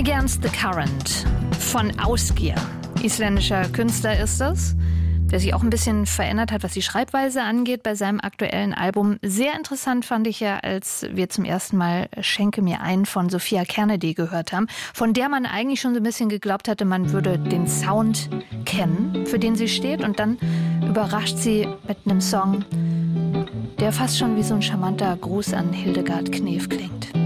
Against the Current von Ausgier. Isländischer Künstler ist es, der sich auch ein bisschen verändert hat, was die Schreibweise angeht bei seinem aktuellen Album. Sehr interessant fand ich ja, als wir zum ersten Mal Schenke mir ein von Sophia Kennedy gehört haben, von der man eigentlich schon so ein bisschen geglaubt hatte, man würde den Sound kennen, für den sie steht. Und dann überrascht sie mit einem Song, der fast schon wie so ein charmanter Gruß an Hildegard Knef klingt.